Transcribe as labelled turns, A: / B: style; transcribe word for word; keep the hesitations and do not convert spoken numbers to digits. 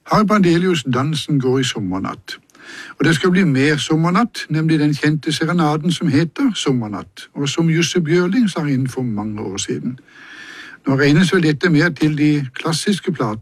A: Harry Brandelius-dansen går i sommernatt. Og det skal bli mer sommernatt, nemlig den kjente serenaden som heter Sommernatt, og som Jussi Bjørling sang inn for mange år siden. Nå regnes vel dette mer til de klassiske platene,